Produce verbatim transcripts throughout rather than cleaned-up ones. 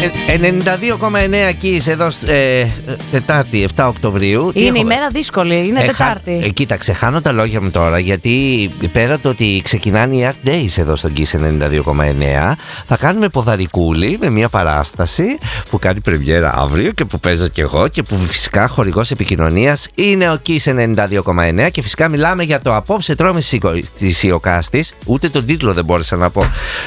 ενενήντα δύο κόμμα εννέα Kiss εδώ ε, Τετάρτη επτά Οκτωβρίου. Είναι η μέρα δύσκολη, είναι ε, Τετάρτη. Ε, κοίταξε, χάνω τα λόγια μου τώρα, γιατί πέρα το ότι ξεκινάνε οι Art Days εδώ στον Kiss ενενήντα δύο κόμμα εννέα, θα κάνουμε ποδαρικούλη με μια παράσταση που κάνει πρεμιέρα αύριο και που παίζω κι εγώ και που φυσικά χορηγός επικοινωνίας είναι ο Kiss ενενήντα δύο κόμμα εννέα και φυσικά μιλάμε για το απόψε τρώμε στις Ιωκάστης. Ούτε τον τίτλο δεν μπόρεσα να πω.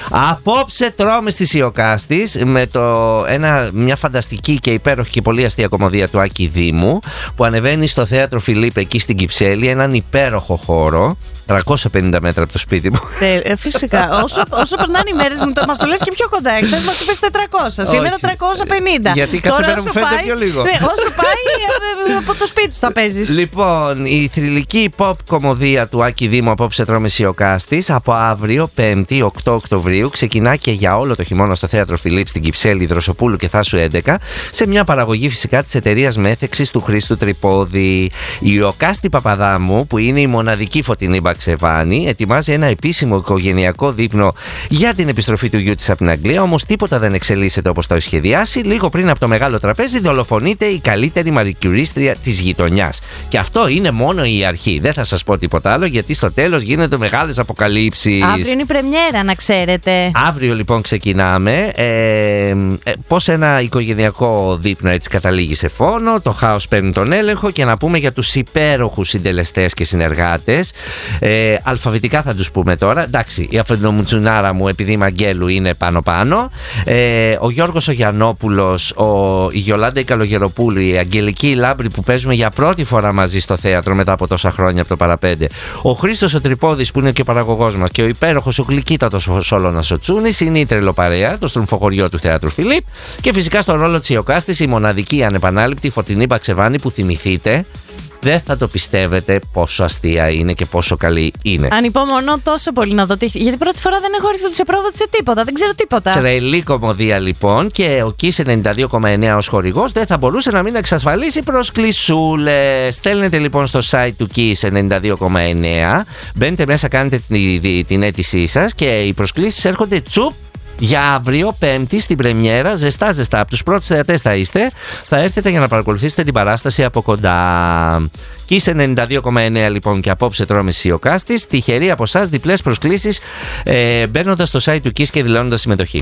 Απόψε τρώμε στις Ιωκάστης με το, ένα, μια φανταστική και υπέροχη και πολύ αστεία κομμωδία του Άκη Δήμου που ανεβαίνει στο θέατρο Φιλίπ εκεί στην Κυψέλη, έναν υπέροχο χώρο τριακόσια πενήντα μέτρα από το σπίτι μου. Ε, φυσικά. Όσο, όσο περνάνε οι μέρες μου, μας το λες και πιο κοντά. Χθες μας είπες τετρακόσια, σήμερα τριακόσια πενήντα. Γιατί κάθε μέρα μου φαίνεται πιο λίγο. Ναι, όσο πάει από το σπίτι σου θα παίζεις. Λοιπόν, η θρυλική pop κομμωδία του Άκη Δήμου Απόψε τρώμε Ιωκάστης από αύριο Πέμπτη οκτώ Οκτωβρίου ξεκινά και για όλο το χειμώνα στο θέατρο Φιλίπ στην Κυψέλη, Δροσοπούλου και Θάσου έντεκα, σε μια παραγωγή φυσικά της εταιρείας μέθεξης του Χρήστου Τρυπόδη. Η Ιωκάστη Παπαδάμου, που είναι η μοναδική φωτεινή Ξεβάνη, ετοιμάζει ένα επίσημο οικογενειακό δείπνο για την επιστροφή του γιού της από την Αγγλία, όμως τίποτα δεν εξελίσσεται όπως το έχει σχεδιάσει. Λίγο πριν από το μεγάλο τραπέζι δολοφονείται η καλύτερη μαρικιουρίστρια της γειτονιάς. Και αυτό είναι μόνο η αρχή. Δεν θα σας πω τίποτα άλλο, γιατί στο τέλος γίνονται μεγάλες αποκαλύψεις. Αύριο είναι η πρεμιέρα, να ξέρετε. Αύριο λοιπόν ξεκινάμε. Ε, ε, πώς ένα οικογενειακό δείπνο έτσι καταλήγει σε φόνο, το χάος παίρνει τον έλεγχο και να πούμε για τους υπέροχους συντελεστές και συνεργάτες. Ε, αλφαβητικά θα τους πούμε τώρα. Εντάξει, η αφεντομουτσουνάρα μου, επειδή η Μαγγέλου είναι πάνω-πάνω. Ε, ο Γιώργος ο Γιαννόπουλος, ο, η Γιολάντα η Καλογεροπούλου, η Αγγελική Λάμπρη που παίζουμε για πρώτη φορά μαζί στο θέατρο μετά από τόσα χρόνια από το Παραπέντε. Ο Χρήστος ο Τρυπόδης που είναι και ο παραγωγός μας και ο υπέροχος ο γλυκύτατος ο Σόλωνας ο Τσούνης είναι η τρελοπαρέα, το στρουμφοχωριό του θέατρου Φιλίπ. Και φυσικά στο ρόλο της Ιωκάστης η μοναδική ανεπανάληπτη Φωτεινή Μπαξεβάνη που θυμηθείτε. Δεν θα το πιστεύετε πόσο αστεία είναι και πόσο καλή είναι. Ανυπομονώ τόσο πολύ να δω τι. Γιατί πρώτη φορά δεν έχω έρθει ούτε σε πρόβα σε τίποτα. Δεν ξέρω τίποτα. Τρελή κομμωδία λοιπόν. Και ο Kiss ενενήντα δύο κόμμα εννέα ως χορηγός δεν θα μπορούσε να μην εξασφαλίσει προσκλησούλες. Στέλνετε λοιπόν στο site του Kiss ενενήντα δύο κόμμα εννέα. Μπαίνετε μέσα, κάνετε την, την αίτησή σας και οι προσκλήσεις έρχονται τσουπ. Για αύριο, Πέμπτη, στην πρεμιέρα, ζεστά ζεστά. Από τους πρώτους θεατές θα είστε. Θα έρθετε για να παρακολουθήσετε την παράσταση από κοντά. Kiss ενενήντα δύο κόμμα εννέα λοιπόν και απόψε τρώμε Ιωκάστης. Τυχεροί από εσάς, διπλές προσκλήσεις ε, μπαίνοντας στο site του Kiss και δηλώνοντας συμμετοχή.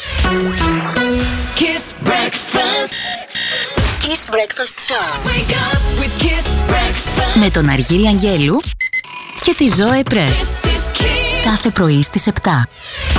Kiss Breakfast. Kiss Breakfast Show. Wake up with Kiss Breakfast. Με τον Αργύρη Αγγέλου και τη Ζώε Πρέ. Κάθε πρωί στις επτά.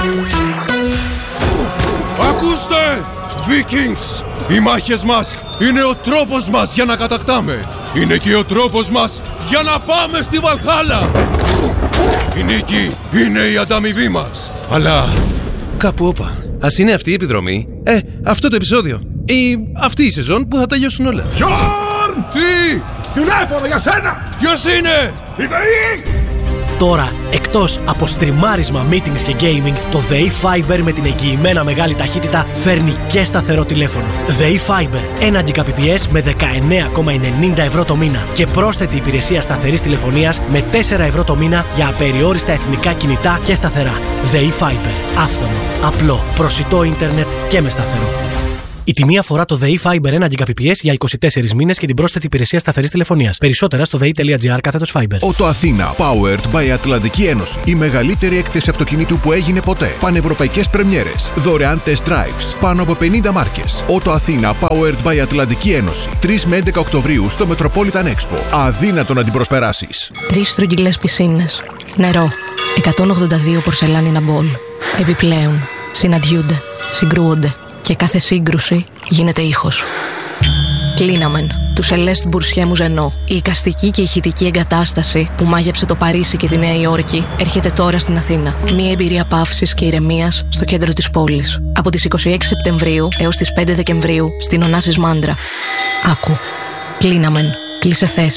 Ακούστε! Vikings! Οι μάχες μας είναι ο τρόπος μας για να κατακτάμε. Είναι και ο τρόπος μας για να πάμε στη Βαλχάλα. Η νίκη είναι η ανταμοιβή μας. Αλλά κάπου όπα. Ας είναι αυτή η επιδρομή. Ε, αυτό το επεισόδιο. Ή αυτή η σεζόν που θα τελειώσουν όλα. Γιόρν! Τι! Τηλέφωνο για σένα! Ποιος είναι? Η ΔΕΗ! Τώρα, εκτός από στριμάρισμα, meetings και gaming, το ΔΕΗ Fiber με την εγγυημένα μεγάλη ταχύτητα φέρνει και σταθερό τηλέφωνο. ΔΕΗ Fiber, ένα Gbps με δεκαεννέα κόμμα ενενήντα ευρώ το μήνα και πρόσθετη υπηρεσία σταθερής τηλεφωνίας με τέσσερα ευρώ το μήνα για απεριόριστα εθνικά κινητά και σταθερά. ΔΕΗ Fiber, άφθονο, απλό, προσιτό ίντερνετ και με σταθερό. Η τιμή αφορά το ΔΕΗ Fiber ένα Gbps για είκοσι τέσσερις μήνες και την πρόσθετη υπηρεσία σταθερής τηλεφωνίας. Περισσότερα στο δei.gr κάθετος Fiber. Ότο Αθήνα, powered by Ατλαντική Ένωση. Η μεγαλύτερη έκθεση αυτοκινήτου που έγινε ποτέ. Πανευρωπαϊκές πρεμιέρες. Δωρεάν test drives. Πάνω από πενήντα μάρκες. Ότο Αθήνα, powered by Ατλαντική Ένωση. τρεις με έντεκα Οκτωβρίου στο Metropolitan Expo. Αδύνατο να την προσπεράσεις. Τρεις στρογγυλές πισίνες. Νερό. εκατόν ογδόντα δύο πορσελάνινα μπολ. Επιπλέον, συναντιούνται, συγκρούονται. Και κάθε σύγκρουση γίνεται ήχος. Κλίναμεν, του Σελέστ Μπουρσιέ Μουζενό. Η εικαστική και ηχητική εγκατάσταση που μάγεψε το Παρίσι και τη Νέα Υόρκη έρχεται τώρα στην Αθήνα. Μια εμπειρία παύσης και ηρεμίας στο κέντρο της πόλης. Από τις είκοσι έξι Σεπτεμβρίου έως τις πέντε Δεκεμβρίου στην Ωνάσης Μάντρα. Άκου. Κλίναμεν. Κλείσε θέση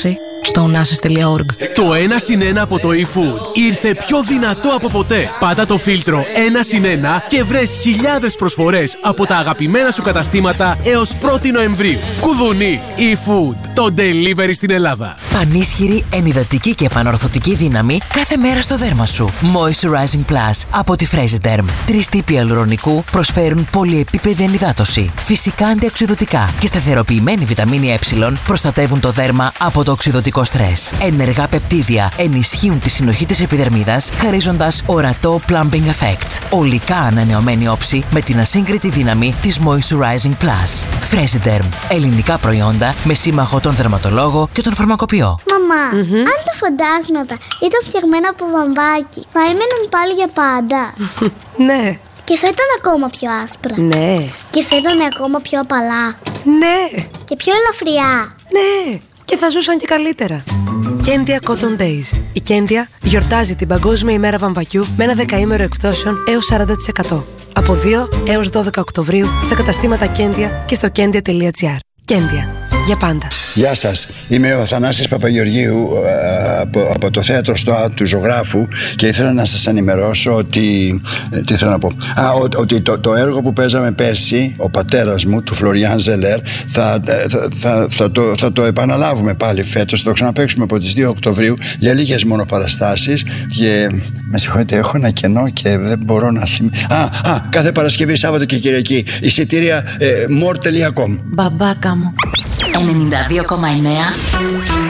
στο onassis τελεία org. Το ένα συν ένα από το eFood ήρθε πιο δυνατό από ποτέ. Πάτα το φίλτρο ένα συν ένα και βρες χιλιάδες προσφορές από τα αγαπημένα σου καταστήματα έως πρώτη Νοεμβρίου. Κουδουνί, eFood, το delivery στην Ελλάδα. Πανίσχυρη, ενυδατική και επανορθωτική δύναμη κάθε μέρα στο δέρμα σου. Moisturizing Plus από τη Fresiderm. Τρεις τύποι αλουρονικού προσφέρουν πολυεπίπεδη ενυδάτωση, φυσικά αντιοξειδωτικά και σταθεροποιημένη βιταμίνη Ε προστατεύουν το δέρμα από το οξειδωτικό στρες. Ενεργά πεπτίδια ενισχύουν τη συνοχή της επιδερμίδας, χαρίζοντας ορατό plumping effect. Ολικά ανανεωμένη όψη με την ασύγκριτη δύναμη της Moisturizing Plus. Fresiderm. Ελληνικά προϊόντα με σύμμαχο τον δερματολόγο και τον φαρμακοποιό. Μαμά, mm-hmm. αν τα φαντάσματα ήταν φτιαγμένα από βαμβάκι, θα έμεναν πάλι για πάντα? Ναι. Και θα ήταν ακόμα πιο άσπρα? Ναι. Και θα ήταν ακόμα πιο απαλά? Ναι. Και πιο ελαφριά? Ναι. Και θα ζούσαν και καλύτερα. Κέντια Cotton Days. Η Κέντια γιορτάζει την Παγκόσμια ημέρα βαμβακιού με ένα δεκαήμερο εκπτώσεων έως σαράντα τοις εκατό. Από δύο έως δώδεκα Οκτωβρίου στα καταστήματα Κέντια και στο κέντια τελεία τζι άρ. Κέντια. Για πάντα. Γεια σας, είμαι ο Θανάσης Παπαγεωργίου από, από το θέατρο στο Α του Ζωγράφου και ήθελα να σας ενημερώσω ότι, τι θέλω να πω, Α, ο, ότι το, το έργο που παίζαμε πέρσι, ο πατέρας μου, του Φλωριάν Ζελέρ, θα, θα, θα, θα, το, θα το επαναλάβουμε πάλι φέτος, θα το ξαναπαίξουμε από τις δύο Οκτωβρίου για λίγες μόνο παραστάσεις και με συγχωρείτε, έχω ένα κενό και δεν μπορώ να θυμηθώ. Α, α, κάθε Παρασκευή, Σάββατο και Κυριακή, εισιτήρια ε, more τελεία com. Μπαμπάκα μου. ενενήντα δύο κόμμα εννέα